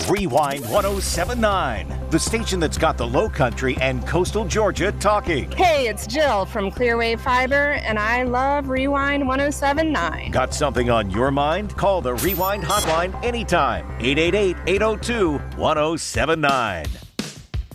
Rewind 1079, the station that's got the Low Country and coastal Georgia talking. Hey, it's Jill from Clearwave Fiber, and I love Rewind 1079. Got something on your mind? Call the Rewind hotline anytime. 888-802-1079.